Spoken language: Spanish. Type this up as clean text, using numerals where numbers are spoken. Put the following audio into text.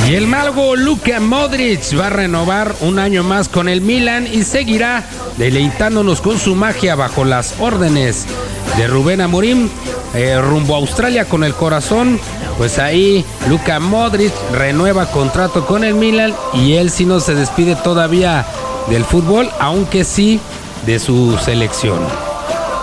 Y el mago Luka Modric va a renovar un año más con el Milan y seguirá deleitándonos con su magia bajo las órdenes de Rubén Amorim, rumbo a Australia con el corazón. Pues ahí Luka Modric renueva contrato con el Milan y él sí no se despide todavía del fútbol, aunque sí de su selección.